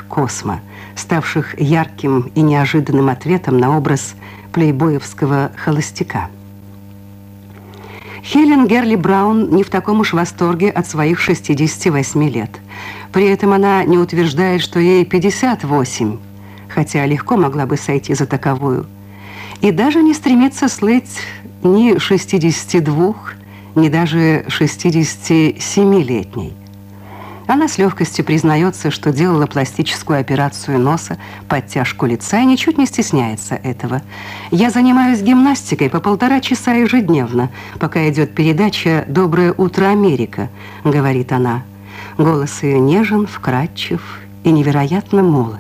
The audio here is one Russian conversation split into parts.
«Космо», ставших ярким и неожиданным ответом на образ плейбоевского холостяка. Хелен Герли Браун не в таком уж восторге от своих 68 лет. При этом она не утверждает, что ей 58, хотя легко могла бы сойти за таковую. И даже не стремится слыть ни 62, ни даже 67-летней. Она с легкостью признается, что делала пластическую операцию носа, подтяжку лица и ничуть не стесняется этого. «Я занимаюсь гимнастикой по 1,5 часа ежедневно, пока идет передача «Доброе утро, Америка», — говорит она. Голос ее нежен, вкрадчив и невероятно молод.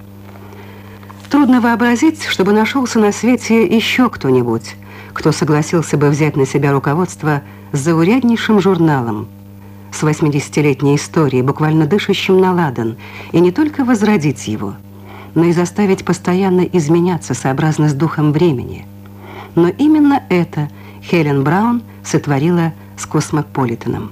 Трудно вообразить, чтобы нашелся на свете еще кто-нибудь, кто согласился бы взять на себя руководство зауряднейшим журналом с 80-летней историей, буквально дышащим на ладан, и не только возродить его, но и заставить постоянно изменяться сообразно с духом времени. Но именно это Хелен Браун сотворила с «Космополитеном».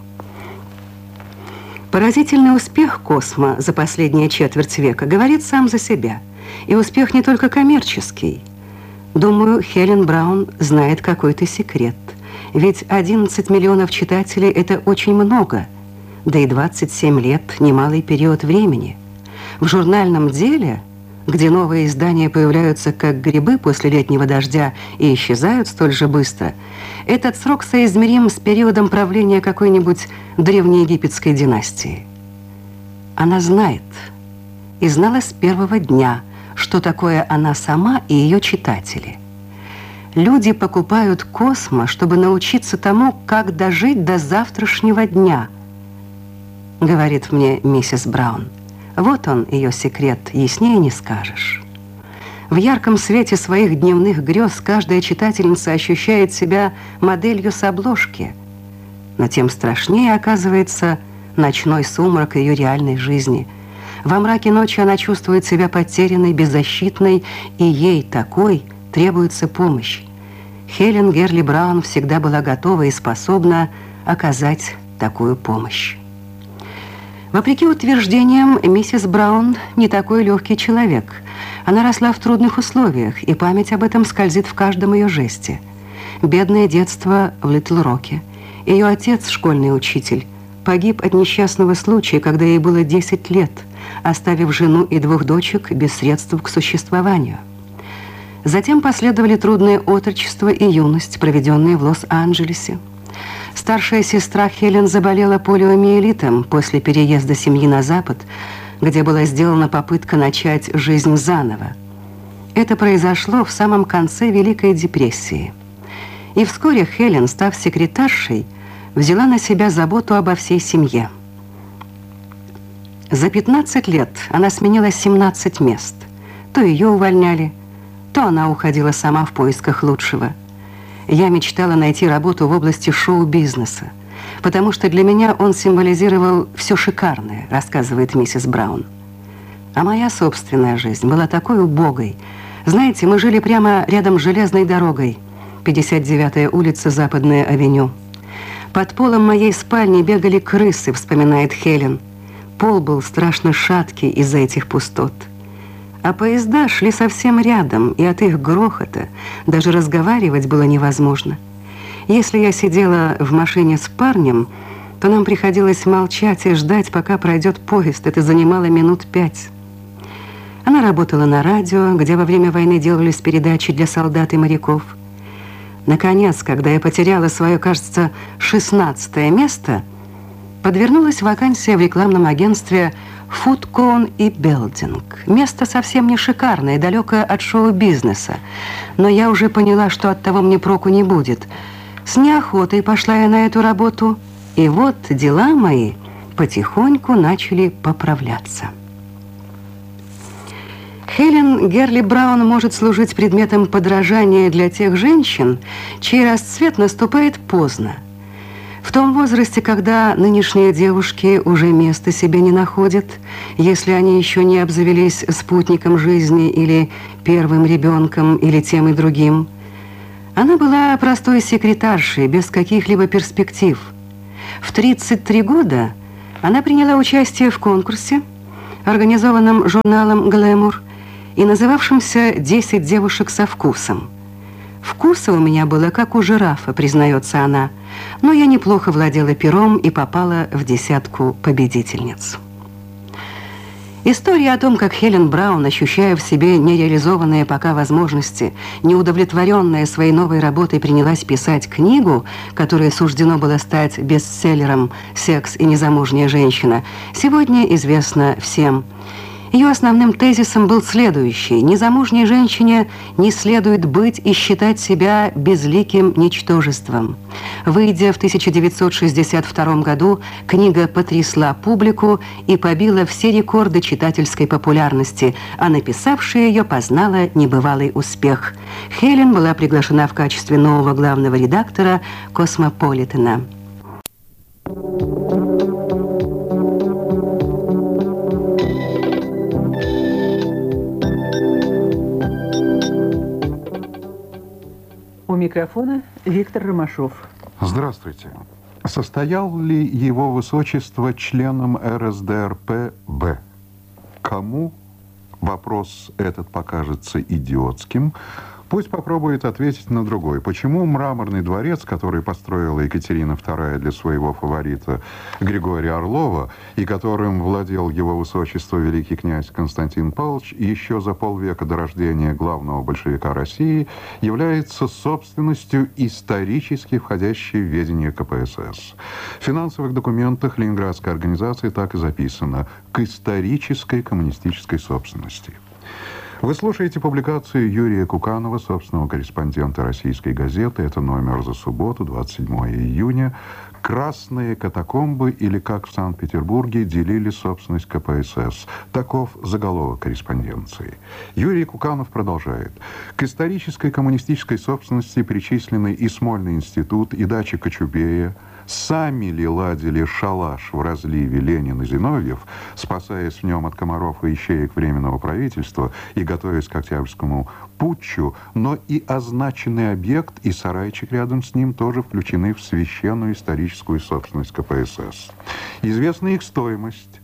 Поразительный успех «Космо» за последние четверть века говорит сам за себя. И успех не только коммерческий. Думаю, Хелен Браун знает какой-то секрет. Ведь 11 миллионов читателей – это очень много. Да и 27 лет – немалый период времени. В журнальном деле, где новые издания появляются как грибы после летнего дождя и исчезают столь же быстро, этот срок соизмерим с периодом правления какой-нибудь древнеегипетской династии. Она знает, и знала с первого дня, что такое она сама и ее читатели. Люди покупают «Космо», чтобы научиться тому, как дожить до завтрашнего дня, говорит мне миссис Браун. Вот он, ее секрет, яснее не скажешь. В ярком свете своих дневных грез каждая читательница ощущает себя моделью с обложки, но тем страшнее оказывается ночной сумрак ее реальной жизни. Во мраке ночи она чувствует себя потерянной, беззащитной, и ей, такой, требуется помощь. Хелен Герли Браун всегда была готова и способна оказать такую помощь. Вопреки утверждениям, миссис Браун не такой легкий человек. Она росла в трудных условиях, и память об этом скользит в каждом ее жесте. Бедное детство в Литл-Роке. Ее отец, школьный учитель, погиб от несчастного случая, когда ей было 10 лет, оставив жену и 2 дочек без средств к существованию. Затем последовали трудное отрочество и юность, проведенные в Лос-Анджелесе. Старшая сестра Хелен заболела полиомиелитом после переезда семьи на Запад, где была сделана попытка начать жизнь заново. Это произошло в самом конце Великой депрессии. И вскоре Хелен, став секретаршей, взяла на себя заботу обо всей семье. За 15 лет она сменила 17 мест. То ее увольняли, то она уходила сама в поисках лучшего. Я мечтала найти работу в области шоу-бизнеса, потому что для меня он символизировал все шикарное, рассказывает миссис Браун. А моя собственная жизнь была такой убогой. Знаете, мы жили прямо рядом с железной дорогой, 59-я улица, Западная авеню. Под полом моей спальни бегали крысы, вспоминает Хелен. Пол был страшно шаткий из-за этих пустот. А поезда шли совсем рядом, и от их грохота даже разговаривать было невозможно. Если я сидела в машине с парнем, то нам приходилось молчать и ждать, пока пройдет поезд. Это занимало минут 5. Она работала на радио, где во время войны делались передачи для солдат и моряков. Наконец, когда я потеряла свое, кажется, 16-е место, подвернулась вакансия в рекламном агентстве Food Cone и Building. Место совсем не шикарное, далекое от шоу-бизнеса. Но я уже поняла, что от того мне проку не будет. С неохотой пошла я на эту работу, и вот дела мои потихоньку начали поправляться. Хелен Герли Браун может служить предметом подражания для тех женщин, чей расцвет наступает поздно. В том возрасте, когда нынешние девушки уже места себе не находят, если они еще не обзавелись спутником жизни или первым ребенком, или тем и другим. Она была простой секретаршей, без каких-либо перспектив. В 33 года она приняла участие в конкурсе, организованном журналом «Глэмур» и называвшимся «10 девушек со вкусом». Вкуса у меня было, как у жирафа, признается она, но я неплохо владела пером и попала в десятку победительниц. История о том, как Хелен Браун, ощущая в себе нереализованные пока возможности, неудовлетворенная своей новой работой, принялась писать книгу, которой суждено было стать бестселлером «Секс и незамужняя женщина», сегодня известна всем. Ее основным тезисом был следующий: незамужней женщине не следует быть и считать себя безликим ничтожеством. Выйдя в 1962 году, книга потрясла публику и побила все рекорды читательской популярности, а написавшая ее познала небывалый успех. Хелен была приглашена в качестве нового главного редактора «Космополитена». У микрофона Виктор Ромашов. Здравствуйте. Состоял ли его высочество членом РСДРП-Б? Кому вопрос этот покажется идиотским, пусть попробует ответить на другой. Почему Мраморный дворец, который построила Екатерина II для своего фаворита Григория Орлова, и которым владел его высочество великий князь Константин Павлович еще за полвека до рождения главного большевика России, является собственностью исторически входящей в ведение КПСС? В финансовых документах Ленинградской организации так и записано: к исторической коммунистической собственности. Вы слушаете публикацию Юрия Куканова, собственного корреспондента «Российской газеты». Это номер за субботу, 27 июня. «Красные катакомбы» или «Как в Санкт-Петербурге делили собственность КПСС». Таков заголовок корреспонденции. Юрий Куканов продолжает. К исторической коммунистической собственности причислены и Смольный институт, и дача Кочубея. Сами ли ладили шалаш в разливе Ленин и Зиновьев, спасаясь в нем от комаров и ищеек Временного правительства и готовясь к Октябрьскому путчу, но и означенный объект и сарайчик рядом с ним тоже включены в священную историческую собственность КПСС. Известна их стоимость: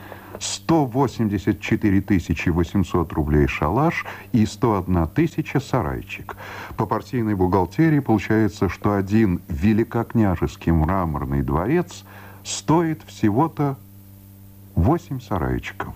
184 800 рублей шалаш и 101 тысяча сарайчик. По партийной бухгалтерии получается, что один великокняжеский Мраморный дворец стоит всего-то 8 сарайчиков.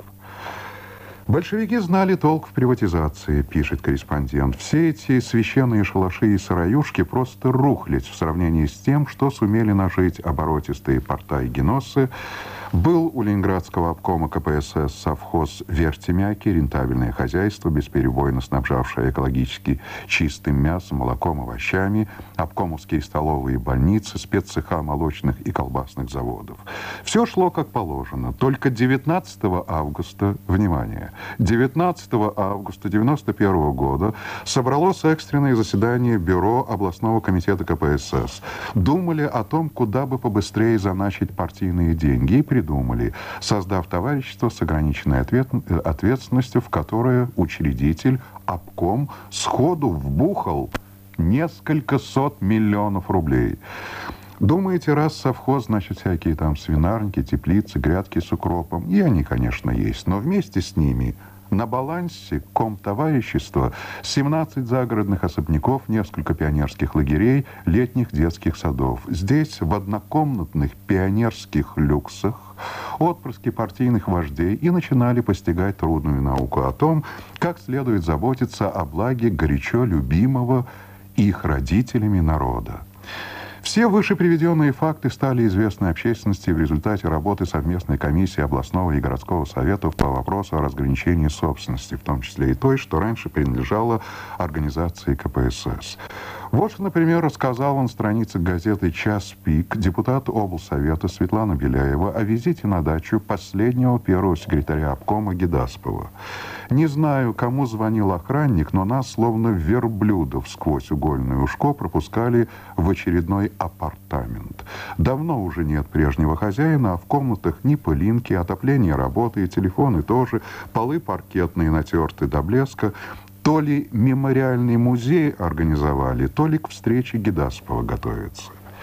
Большевики знали толк в приватизации, пишет корреспондент. Все эти священные шалаши и сараюшки просто рухлядь в сравнении с тем, что сумели нажить оборотистые порта и геноссы. Был у Ленинградского обкома КПСС совхоз «Вертемяки», рентабельное хозяйство, бесперебойно снабжавшее экологически чистым мясом, молоком, овощами, обкомовские столовые и больницы, спеццеха молочных и колбасных заводов. Все шло как положено. Только 19 августа, внимание, 19 августа 1991 года собралось экстренное заседание Бюро областного комитета КПСС. Думали о том, куда бы побыстрее заначить партийные деньги, и придумали, создав товарищество с ограниченной ответственностью, в которое учредитель, обком, сходу вбухал несколько сот миллионов рублей. Думаете, раз совхоз, значит, всякие там свинарники, теплицы, грядки с укропом. И они, конечно, есть. Но вместе с ними на балансе комтоварищества 17 загородных особняков, несколько пионерских лагерей, летних детских садов. Здесь в однокомнатных пионерских люксах отпрыски партийных вождей и начинали постигать трудную науку о том, как следует заботиться о благе горячо любимого их родителями народа. Все выше приведенные факты стали известны общественности в результате работы совместной комиссии областного и городского советов по вопросу о разграничении собственности, в том числе и той, что раньше принадлежала организации КПСС. Вот что, например, рассказал он на страницах газеты «Час пик» депутат облсовета Светлана Беляева о визите на дачу последнего первого секретаря обкома Гедаспова. Не знаю, кому звонил охранник, но нас, словно верблюдов сквозь угольное ушко, пропускали в очередной апартамент. Давно уже нет прежнего хозяина, а в комнатах ни пылинки, отопление работает, телефоны тоже, полы паркетные натерты до блеска. То ли мемориальный музей организовали, то ли к встрече Гедаспова готовятся.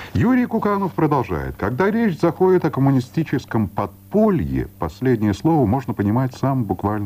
Юрий Куканов продолжает. Когда речь заходит о коммунистическом подполье, последнее слово можно понимать самым буквальным